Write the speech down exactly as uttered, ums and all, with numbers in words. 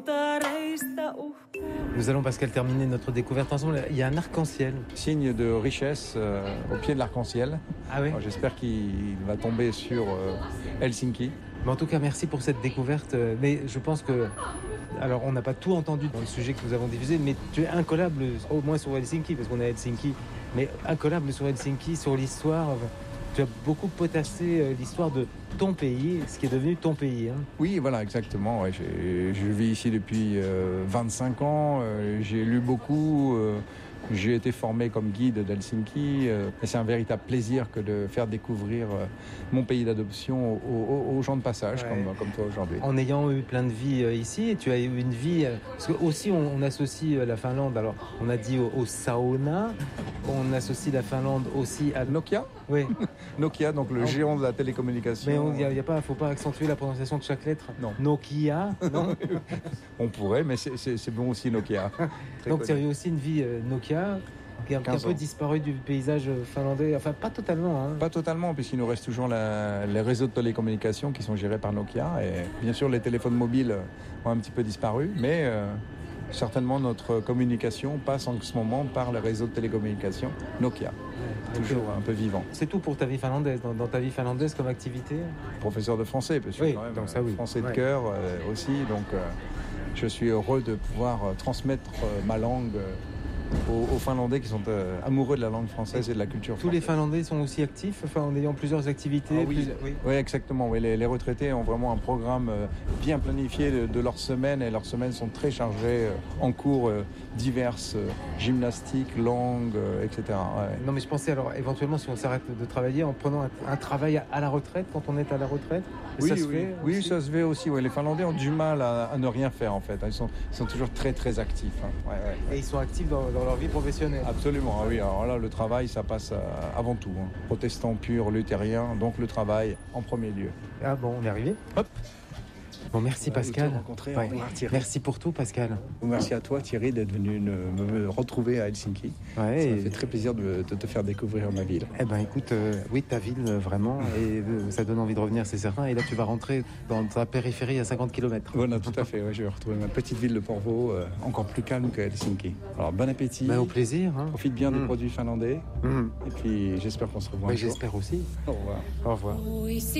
Nous allons, Pascal, terminer notre découverte ensemble. Il y a un arc-en-ciel. Signe de richesse euh, au pied de l'arc-en-ciel. Ah oui. Alors, j'espère qu'il va tomber sur euh, Helsinki. Mais en tout cas, merci pour cette découverte. Mais je pense que... Alors, on n'a pas tout entendu dans le sujet que nous avons diffusé, mais tu es incollable, au moins sur Helsinki, parce qu'on est à Helsinki, mais incollable sur Helsinki, sur l'histoire. Tu as beaucoup potassé l'histoire de ton pays, ce qui est devenu ton pays. Hein. Oui, voilà, exactement. Ouais, j'ai, je vis ici depuis euh, vingt-cinq ans. Euh, j'ai lu beaucoup. Euh, j'ai été formé comme guide d'Helsinki. Euh, et c'est un véritable plaisir que de faire découvrir euh, mon pays d'adoption aux, aux, aux gens de passage, ouais. comme, comme toi aujourd'hui. En ayant eu plein de vie euh, ici, et tu as eu une vie... Euh, parce que aussi, on, on associe la Finlande, alors on a dit au, au sauna, on associe la Finlande aussi à... Nokia. Oui. Nokia, donc le géant de la télécommunication. Mais il ne faut pas accentuer la prononciation de chaque lettre. Non. Nokia, non. On pourrait, mais c'est, c'est, c'est bon aussi Nokia. Donc tu as eu aussi une vie euh, Nokia qui est un, un peu disparu du paysage finlandais. Enfin, pas totalement. Hein. Pas totalement, puisqu'il nous reste toujours la, les réseaux de télécommunications qui sont gérés par Nokia. Et bien sûr, les téléphones mobiles ont un petit peu disparu, mais... Euh, certainement, notre communication passe en ce moment par le réseau de télécommunications Nokia. Ouais, toujours un peu vivant. C'est tout pour ta vie finlandaise. Dans, dans ta vie finlandaise comme activité ? Professeur de français, parce que oui, quand même, donc ça, oui. français de ouais. cœur euh, aussi. Donc, euh, je suis heureux de pouvoir euh, transmettre euh, ma langue euh, aux, aux Finlandais qui sont euh, amoureux de la langue française et de la culture Tous française. les Finlandais sont aussi actifs, enfin, en ayant plusieurs activités. Ah, oui. Plus... oui, oui, exactement. Oui. Les, les retraités ont vraiment un programme euh, bien planifié de, de leur semaine, et leurs semaines sont très chargées euh, en cours euh, diverses, euh, gymnastique, langue, euh, et cetera. Ouais. Non, mais je pensais alors éventuellement si on s'arrête de travailler en prenant un, un travail à la retraite quand on est à la retraite. Oui, ça se oui, fait oui, aussi. ça se fait aussi. Ouais. Les Finlandais ont du mal à, à ne rien faire en fait. Ils sont, ils sont toujours très très actifs. Hein. Ouais, ouais. Et ils sont actifs dans, dans leur vie professionnelle. Absolument, ah oui. Alors là, le travail, ça passe à, avant tout. Hein. Protestant pur, luthérien, donc le travail en premier lieu. Ah bon, on est arrivé. Hop. Bon, merci voilà, Pascal. Ouais. Ouais. Merci pour tout, Pascal. Merci à toi, Thierry, d'être venu me, me retrouver à Helsinki. Ouais, ça et... me fait très plaisir de, de te faire découvrir ma ville. Eh ben, écoute, euh, oui, ta ville, euh, vraiment, et euh, ça donne envie de revenir, c'est certain. Et là, tu vas rentrer dans ta périphérie à cinquante kilomètres. Voilà, tout à fait. Ouais, je vais retrouver ma petite ville de Porvoo, euh, encore plus calme que Helsinki. Alors, bon appétit. Ben, au plaisir. Hein. Profite bien mmh. des produits finlandais. Mmh. Et puis, j'espère qu'on se revoit ben, un jour. J'espère aussi. Au revoir. Au revoir.